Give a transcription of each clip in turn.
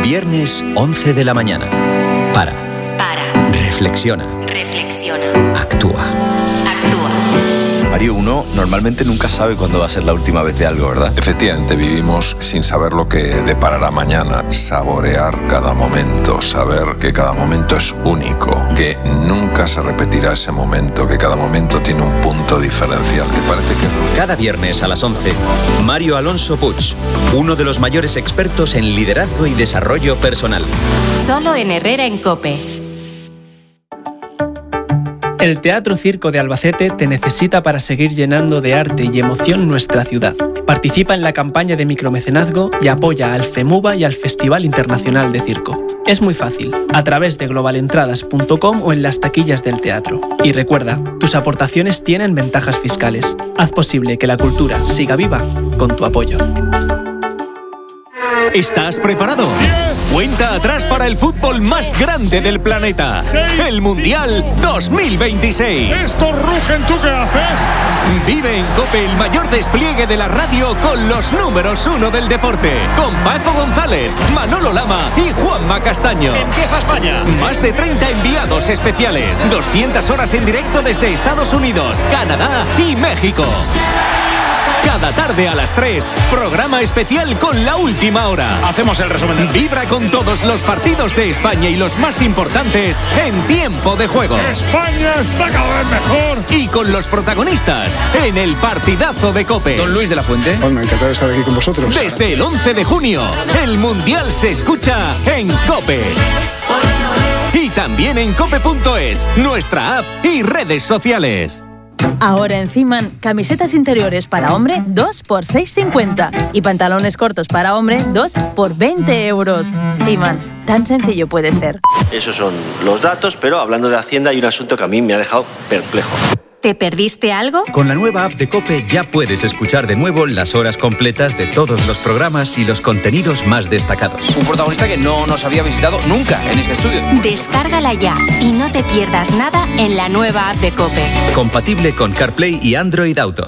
Viernes 11 de la mañana. Para. Reflexiona. Actúa. Mario, uno normalmente nunca sabe cuándo va a ser la última vez de algo, ¿verdad? Efectivamente, vivimos sin saber lo que deparará mañana. Saborear cada momento, saber que cada momento es único, que nunca se repetirá ese momento, que cada momento tiene un punto diferencial, que parece que es... Cada viernes a las 11, Mario Alonso Puig, uno de los mayores expertos en liderazgo y desarrollo personal. Solo en Herrera en COPE. El Teatro Circo de Albacete te necesita para seguir llenando de arte y emoción nuestra ciudad. Participa en la campaña de micromecenazgo y apoya al FEMUVA y al Festival Internacional de Circo. Es muy fácil, a través de globalentradas.com o en las taquillas del teatro. Y recuerda, tus aportaciones tienen ventajas fiscales. Haz posible que la cultura siga viva con tu apoyo. ¿Estás preparado? Cuenta atrás para el fútbol más grande del planeta. El Mundial 2026. ¡Esto rugen! ¿Tú qué haces? Vive en COPE el mayor despliegue de la radio con los números 1 del deporte. Con Paco González, Manolo Lama y Juanma Castaño. ¡Empieza España! Más de 30 enviados especiales. 200 horas en directo desde Estados Unidos, Canadá y México. Cada tarde a las 3, programa especial con La Última Hora. Hacemos el resumen. Vibra con todos los partidos de España y los más importantes en tiempo de juego. España está cada vez mejor. Y con los protagonistas en el partidazo de COPE. Don Luis de la Fuente. Bueno, encantado de estar aquí con vosotros. Desde el 11 de junio, el Mundial se escucha en COPE. Y también en cope.es, nuestra app y redes sociales. Ahora en Ciman, camisetas interiores para hombre 2 por 6,50 y pantalones cortos para hombre 2 por 20 euros. Ciman, tan sencillo puede ser. Esos son los datos, pero hablando de Hacienda hay un asunto que a mí me ha dejado perplejo. ¿Te perdiste algo? Con la nueva app de COPE ya puedes escuchar de nuevo las horas completas de todos los programas y los contenidos más destacados. Un protagonista que no nos había visitado nunca en este estudio. Descárgala ya y no te pierdas nada en la nueva app de COPE. Compatible con CarPlay y Android Auto.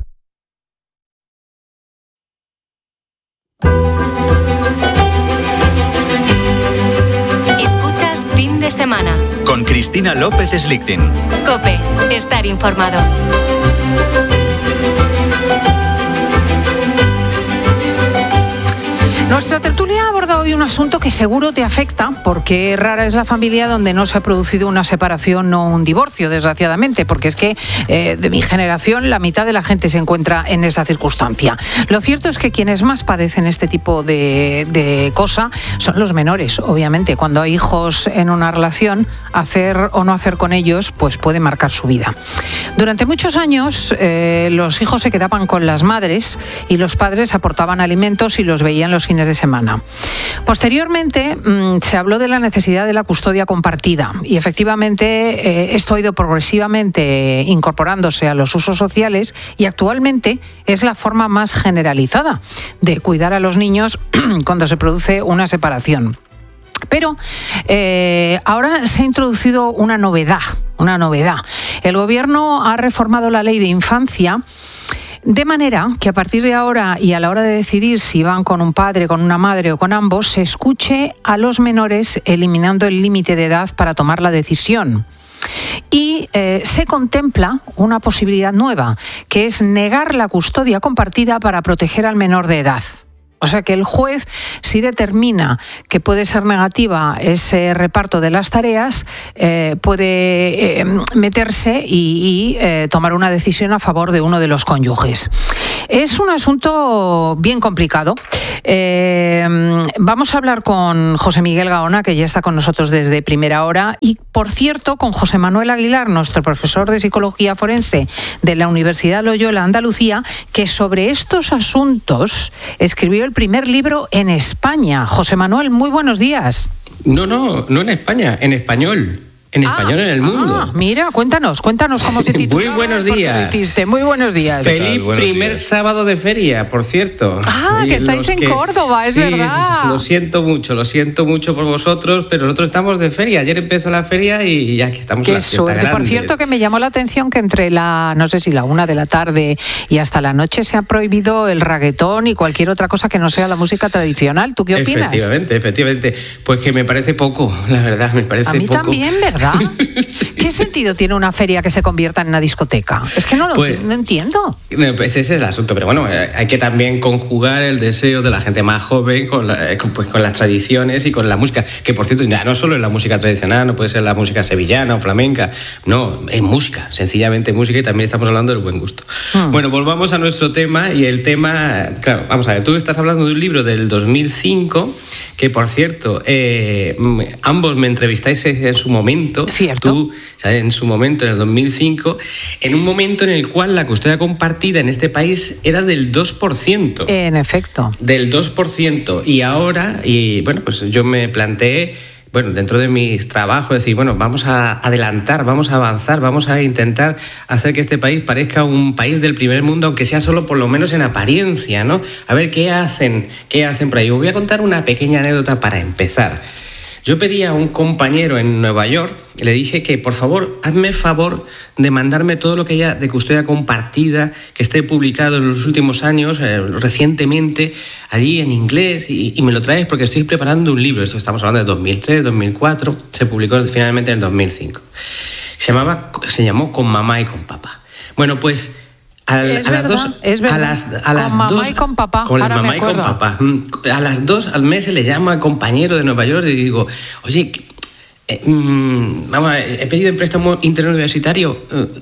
Escuchas Fin de Semana. Con Cristina López Slichting. COPE. Estar informado. Nuestra tertulia aborda hoy un asunto que seguro te afecta, porque rara es la familia donde no se ha producido una separación o un divorcio, desgraciadamente, porque es que de mi generación la mitad de la gente se encuentra en esa circunstancia. Lo cierto es que quienes más padecen este tipo de cosa son los menores, obviamente. Cuando hay hijos en una relación, hacer o no hacer con ellos pues puede marcar su vida. Durante muchos años los hijos se quedaban con las madres y los padres aportaban alimentos y los veían los fines de semana. Posteriormente se habló de la necesidad de la custodia compartida y efectivamente esto ha ido progresivamente incorporándose a los usos sociales y actualmente es la forma más generalizada de cuidar a los niños cuando se produce una separación. Pero ahora se ha introducido una novedad. El Gobierno ha reformado la Ley de Infancia de manera que a partir de ahora y a la hora de decidir si van con un padre, con una madre o con ambos, se escuche a los menores eliminando el límite de edad para tomar la decisión. Y se contempla una posibilidad nueva, que es negar la custodia compartida para proteger al menor de edad. O sea que el juez, si determina que puede ser negativa ese reparto de las tareas, puede meterse y tomar una decisión a favor de uno de los cónyuges. Es un asunto bien complicado. Vamos a hablar con José Miguel Gaona, que ya está con nosotros desde primera hora, y por cierto con José Manuel Aguilar, nuestro profesor de Psicología Forense de la Universidad Loyola Andalucía, que sobre estos asuntos escribió el primer libro en España. José Manuel, muy buenos días. No en España, en español. en español en el mundo. Mira, cuéntanos cómo se titula. Muy buenos días. Muy buenos días. Feliz primer sábado de feria, por cierto. Que estáis en Córdoba, es verdad. Sí, lo siento mucho por vosotros, pero nosotros estamos de feria. Ayer empezó la feria y ya aquí estamos en la fiesta grande. Por cierto, que me llamó la atención que entre no sé si la 1 de la tarde y hasta la noche se ha prohibido el reggaetón y cualquier otra cosa que no sea la música tradicional. ¿Tú qué opinas? Efectivamente. Pues que me parece poco, la verdad, me parece poco. A mí también, ¿verdad? Sí. ¿Qué sentido tiene una feria que se convierta en una discoteca? Es que no entiendo. Pues ese es el asunto, pero bueno, hay que también conjugar el deseo de la gente más joven con las tradiciones y con la música, que por cierto, ya no solo es la música tradicional, no puede ser la música sevillana o flamenca, no, es música, sencillamente música, y también estamos hablando del buen gusto. Bueno, volvamos a nuestro tema, y el tema, claro, vamos a ver, tú estás hablando de un libro del 2005, que por cierto, ambos me entrevistáis en su momento. Cierto. Tú, en su momento, en el 2005, en un momento en el cual la custodia compartida en este país era del 2%. En efecto. Del 2%. Y ahora, pues yo me planteé, dentro de mis trabajos, decir, vamos a adelantar, vamos a avanzar, vamos a intentar hacer que este país parezca un país del primer mundo, aunque sea solo por lo menos en apariencia, ¿no? A ver qué hacen por ahí. Os voy a contar una pequeña anécdota para empezar. Yo pedí a un compañero en Nueva York, le dije que por favor, hazme favor de mandarme todo lo que haya de custodia compartida, que esté publicado en los últimos años, recientemente, allí en inglés, y me lo traes porque estoy preparando un libro. Esto estamos hablando de 2003, 2004, se publicó finalmente en el 2005. Se llamó Con mamá y con papá. Bueno, pues a las dos, con mamá y con papá. Con la mamá y con papá. A las 2 al mes le llamo al compañero de Nueva York y digo, oye, he pedido en préstamo interuniversitario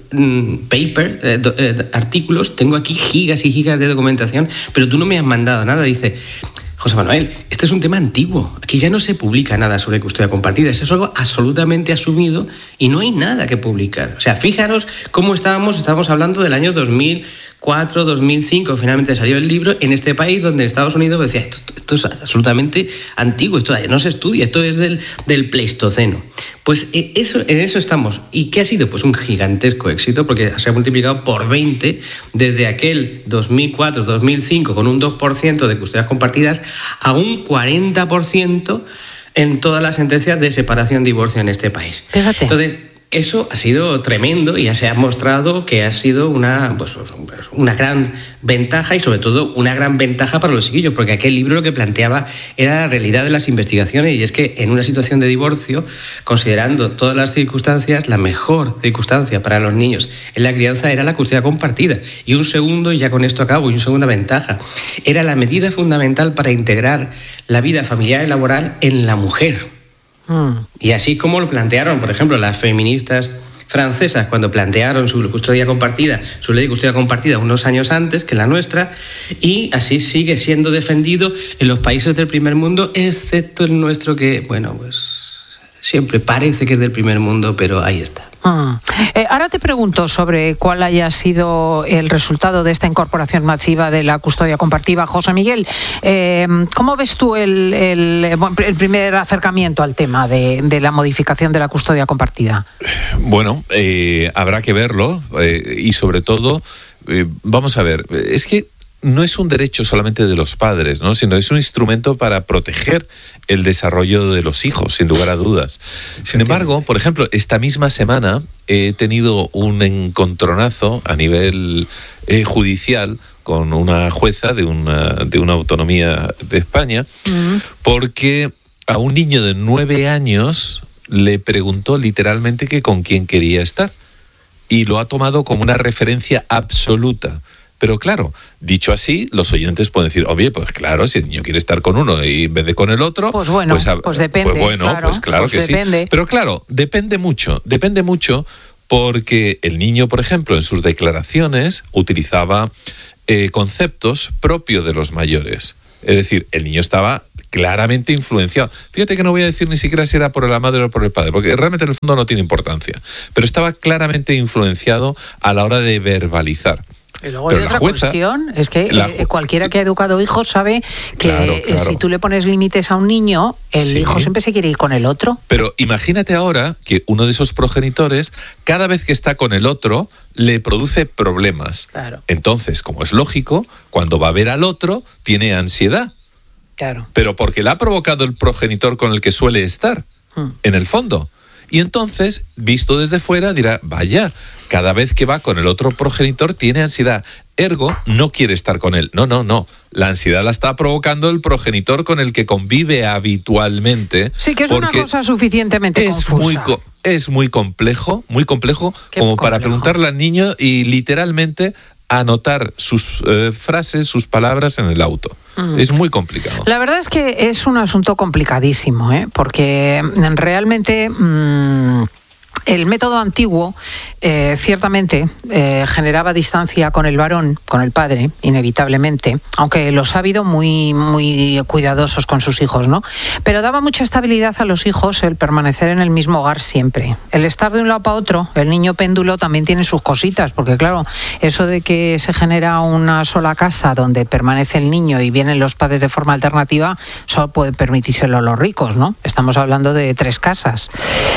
artículos, tengo aquí gigas y gigas de documentación, pero tú no me has mandado nada. Dice, José Manuel, este es un tema antiguo, aquí ya no se publica nada sobre custodia compartida, eso es algo absolutamente asumido y no hay nada que publicar. O sea, fijaros cómo estábamos hablando del año 2004, 2005, finalmente salió el libro en este país, donde Estados Unidos decía, esto es absolutamente antiguo, esto no se estudia, esto es del Pleistoceno. Pues en eso estamos. ¿Y qué ha sido? Pues un gigantesco éxito, porque se ha multiplicado por 20 desde aquel 2004-2005 con un 2% de custodias compartidas a un 40% en todas las sentencias de separación-divorcio en este país. Fíjate. Entonces, eso ha sido tremendo y ya se ha mostrado que ha sido una gran ventaja, y sobre todo una gran ventaja para los chiquillos, porque aquel libro lo que planteaba era la realidad de las investigaciones, y es que en una situación de divorcio, considerando todas las circunstancias, la mejor circunstancia para los niños en la crianza era la custodia compartida. Y un segundo, y ya con esto acabo, y una segunda ventaja, era la medida fundamental para integrar la vida familiar y laboral en la mujer. Y así como lo plantearon, por ejemplo, las feministas francesas cuando plantearon su ley de custodia compartida unos años antes que la nuestra, y así sigue siendo defendido en los países del primer mundo, excepto el nuestro, que, siempre parece que es del primer mundo, pero ahí está. Ahora te pregunto sobre cuál haya sido el resultado de esta incorporación masiva de la custodia compartida. José Miguel, ¿cómo ves tú el primer acercamiento al tema de la modificación de la custodia compartida? Bueno, habrá que verlo, y sobre todo, vamos a ver, es que no es un derecho solamente de los padres, ¿no?, sino es un instrumento para proteger el desarrollo de los hijos, sin lugar a dudas. Sin embargo, por ejemplo, esta misma semana he tenido un encontronazo a nivel judicial con una jueza de una autonomía de España, porque a un niño de 9 años le preguntó literalmente que con quién quería estar, y lo ha tomado como una referencia absoluta. Pero claro, dicho así, los oyentes pueden decir, oye, pues claro, si el niño quiere estar con uno y en vez de con el otro, pues depende. Pues claro que depende. Sí. Pero claro, depende mucho porque el niño, por ejemplo, en sus declaraciones utilizaba conceptos propios de los mayores. Es decir, el niño estaba claramente influenciado. Fíjate que no voy a decir ni siquiera si era por la madre o por el padre, porque realmente en el fondo no tiene importancia. Pero estaba claramente influenciado a la hora de verbalizar. Y luego hay otra cuestión, es que cualquiera que ha educado hijos sabe que claro. Si tú le pones límites a un niño, el hijo siempre se quiere ir con el otro. Pero imagínate ahora que uno de esos progenitores, cada vez que está con el otro, le produce problemas. Claro. Entonces, como es lógico, cuando va a ver al otro, tiene ansiedad. Claro. Pero porque la ha provocado el progenitor con el que suele estar, en el fondo. Y entonces, visto desde fuera, dirá, vaya, cada vez que va con el otro progenitor tiene ansiedad. Ergo, no quiere estar con él. No. La ansiedad la está provocando el progenitor con el que convive habitualmente. Sí, que es una cosa suficientemente confusa. Es muy complejo como para preguntarle al niño y literalmente anotar sus frases, sus palabras en el auto. Es muy complicado. La verdad es que es un asunto complicadísimo, porque realmente el método antiguo ciertamente generaba distancia con el varón, con el padre, inevitablemente, aunque los ha habido muy, muy cuidadosos con sus hijos, ¿no? Pero daba mucha estabilidad a los hijos el permanecer en el mismo hogar siempre. El estar de un lado para otro, el niño péndulo también tiene sus cositas, porque claro, eso de que se genera una sola casa donde permanece el niño y vienen los padres de forma alternativa, solo pueden permitírselo los ricos, ¿no? Estamos hablando de 3 casas.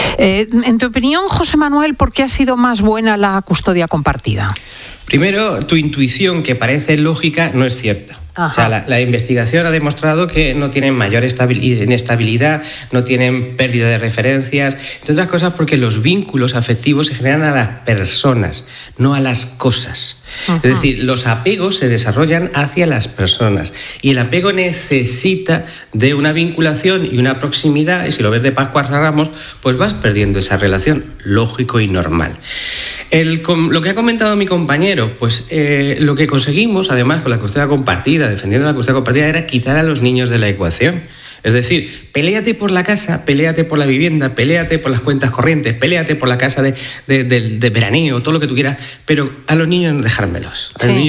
En tu opinión, José Manuel, ¿por qué ha sido más buena la custodia compartida? Primero, tu intuición, que parece lógica, no es cierta. O sea, la investigación ha demostrado que no tienen mayor inestabilidad, no tienen pérdida de referencias, entre otras cosas porque los vínculos afectivos se generan a las personas, no a las cosas. Es decir, los apegos se desarrollan hacia las personas y el apego necesita de una vinculación y una proximidad, y si lo ves de Pascua a Ramos, pues vas perdiendo esa relación, lógico y normal. Lo que ha comentado mi compañero, pues lo que conseguimos, además, con la custodia compartida, defendiendo la custodia compartida, era quitar a los niños de la ecuación. Es decir, peléate por la casa, peléate por la vivienda, peléate por las cuentas corrientes, peléate por la casa de veraneo, todo lo que tú quieras, pero a los niños dejármelos,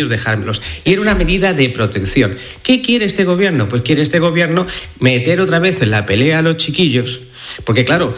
Y era una medida de protección. ¿Qué quiere este gobierno? Pues quiere este gobierno meter otra vez en la pelea a los chiquillos, porque claro,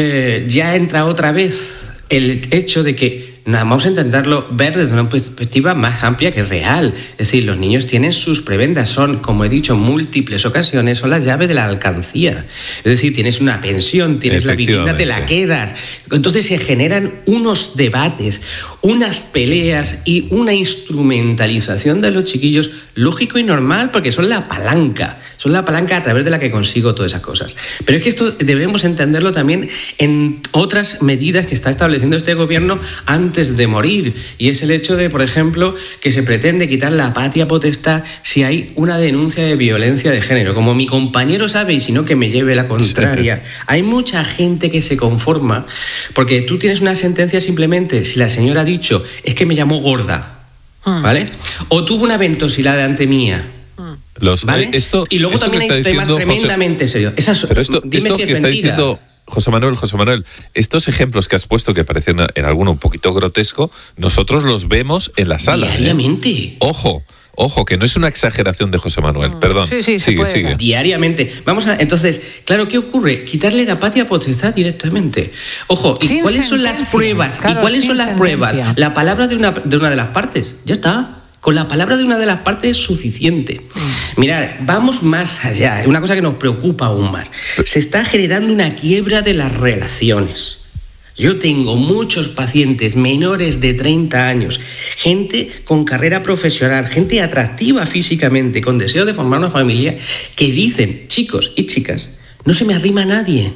ya entra otra vez el hecho de que vamos a intentarlo ver desde una perspectiva más amplia que real. Es decir, los niños tienen sus prebendas, son, como he dicho en múltiples ocasiones, son la llave de la alcancía. Es decir, tienes una pensión, tienes la vivienda, te la quedas. Entonces se generan unos debates, unas peleas y una instrumentalización de los chiquillos, lógico y normal, porque son la palanca a través de la que consigo todas esas cosas. Pero es que esto debemos entenderlo también en otras medidas que está estableciendo este gobierno antes de morir, y es el hecho de, por ejemplo, que se pretende quitar la patria potestad si hay una denuncia de violencia de género. Como mi compañero sabe, y si no que me lleve la contraria, hay mucha gente que se conforma porque tú tienes una sentencia simplemente si la señora ha dicho es que me llamó gorda, ¿vale? O tuvo una ventosilada ante mía. ¿Vale? Y luego también hay temas tremendamente serios. Dime si es mentira. José Manuel, estos ejemplos que has puesto, que parecen en alguno un poquito grotesco, nosotros los vemos en la sala. Diariamente. Ojo, que no es una exageración de José Manuel. Perdón. Sí, sigue. Diariamente. Entonces, claro, ¿qué ocurre? Quitarle la patria potestad directamente. Ojo, ¿y cuáles son las pruebas? Claro, ¿Y cuáles son las pruebas? La palabra de una de las partes. Ya está. Con la palabra de una de las partes es suficiente. Mirad, vamos más allá. Una cosa que nos preocupa aún más. Se está generando una quiebra de las relaciones. Yo tengo muchos pacientes menores de 30 años, gente con carrera profesional, gente atractiva físicamente, con deseo de formar una familia, que dicen, chicos y chicas, no se me arrima nadie.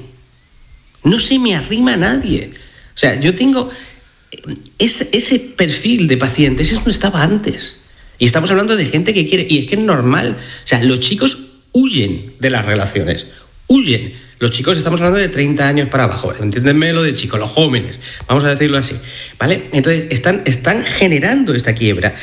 No se me arrima nadie. O sea, yo tengo ese perfil de pacientes, eso no estaba antes. Y estamos hablando de gente que quiere, y es que es normal. O sea, los chicos huyen de las relaciones, huyen. Los chicos, estamos hablando de 30 años para abajo, entiéndenme lo de chicos, los jóvenes, vamos a decirlo así, ¿vale? Entonces, están generando esta quiebra.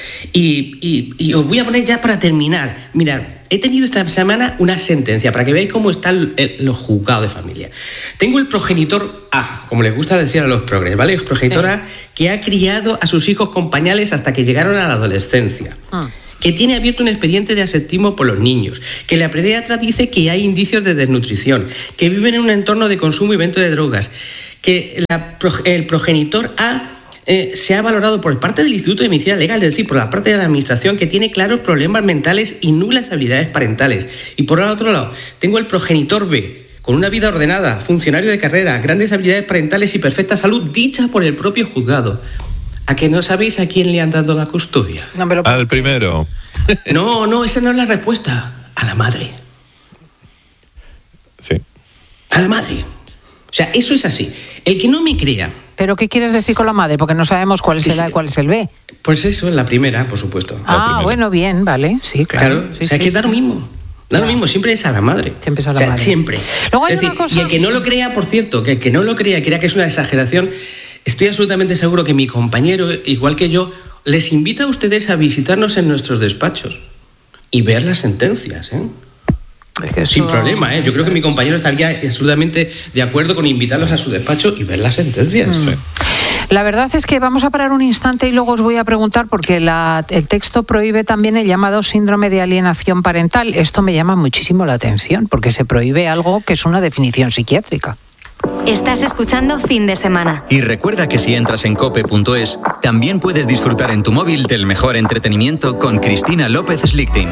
Y os voy a poner ya para terminar. Mirad, he tenido esta semana una sentencia, para que veáis cómo están los juzgados de familia. Tengo el progenitor A, como les gusta decir a los progres, ¿vale? El progenitor A, que ha criado a sus hijos con pañales hasta que llegaron a la adolescencia. Que tiene abierto un expediente de aseptismo por los niños, que la pediatra dice que hay indicios de desnutrición, que viven en un entorno de consumo y venta de drogas, que el progenitor A se ha valorado por parte del Instituto de Medicina Legal, es decir, por la parte de la Administración, que tiene claros problemas mentales y nulas habilidades parentales. Y por el otro lado, tengo el progenitor B, con una vida ordenada, funcionario de carrera, grandes habilidades parentales y perfecta salud, dicha por el propio juzgado. ¿A que no sabéis a quién le han dado la custodia? Al primero. No, esa no es la respuesta. A la madre. Sí. A la madre. O sea, eso es así. El que no me crea... ¿Pero qué quieres decir con la madre? Porque no sabemos cuál es el A y cuál es el B. Pues eso, es la primera, por supuesto. Bueno, bien, vale. Sí, claro. Sí, o sea, que da lo mismo. Da lo mismo, siempre es a la madre. Siempre es a la madre. Siempre. Luego hay es decir, una cosa... Y el que no lo crea, por cierto, que el que no lo crea que es una exageración, estoy absolutamente seguro que mi compañero, igual que yo, les invita a ustedes a visitarnos en nuestros despachos y ver las sentencias, ¿eh? Es que eso... Sin problema, ¿eh? Yo creo que mi compañero estaría absolutamente de acuerdo con invitarlos a su despacho y ver las sentencias. Sí. La verdad es que vamos a parar un instante y luego os voy a preguntar, porque el texto prohíbe también el llamado síndrome de alienación parental. Esto me llama muchísimo la atención, porque se prohíbe algo que es una definición psiquiátrica. Estás escuchando Fin de Semana. Y recuerda que si entras en cope.es, también puedes disfrutar en tu móvil del mejor entretenimiento con Cristina López Slichting.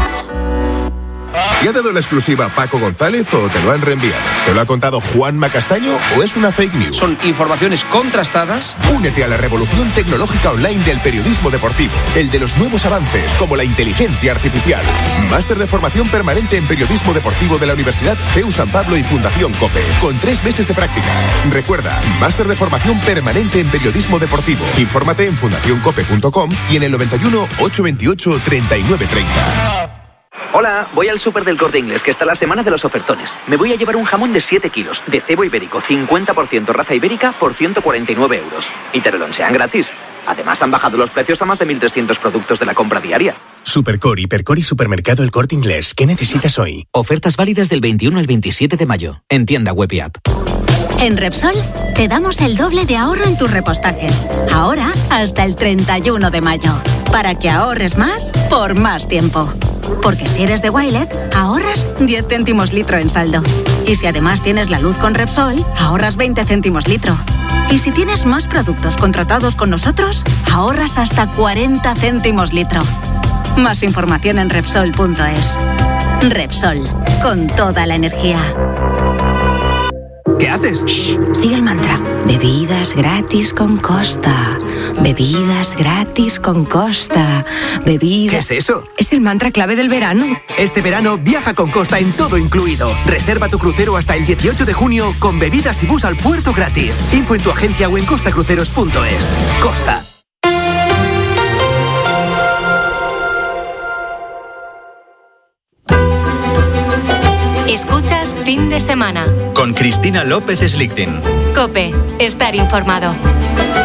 ¿Te ha dado la exclusiva Paco González o te lo han reenviado? ¿Te lo ha contado Juanma Castaño o es una fake news? ¿Son informaciones contrastadas? Únete a la revolución tecnológica online del periodismo deportivo, el de los nuevos avances como la inteligencia artificial. Máster de formación permanente en periodismo deportivo de la Universidad CEU San Pablo y Fundación COPE, con 3 meses de prácticas. Recuerda, máster de formación permanente en periodismo deportivo. Infórmate en fundacioncope.com y en el 91 828 3930. Hola, voy al súper del Corte Inglés, que está la semana de los ofertones. Me voy a llevar un jamón de 7 kilos, de cebo ibérico, 50% raza ibérica, por 149 euros. Y te lo lonchean gratis. Además, han bajado los precios a más de 1.300 productos de la compra diaria. Supercore, Hipercore y Supermercado El Corte Inglés. ¿Qué necesitas hoy? Ofertas válidas del 21 al 27 de mayo. En tienda web y app. En Repsol te damos el doble de ahorro en tus repostajes. Ahora hasta el 31 de mayo. Para que ahorres más por más tiempo. Porque si eres de Wilet, ahorras 10 céntimos litro en saldo. Y si además tienes la luz con Repsol, ahorras 20 céntimos litro. Y si tienes más productos contratados con nosotros, ahorras hasta 40 céntimos litro. Más información en Repsol.es. Repsol, con toda la energía. ¿Qué haces? Shh, sigue el mantra. Bebidas gratis con Costa. Bebidas gratis con Costa. Bebidas... ¿Qué es eso? Es el mantra clave del verano. Este verano viaja con Costa en todo incluido. Reserva tu crucero hasta el 18 de junio con bebidas y bus al puerto gratis. Info en tu agencia o en costacruceros.es. Costa. Escuchas Fin de Semana. Con Cristina López Slichting. COPE. Estar informado.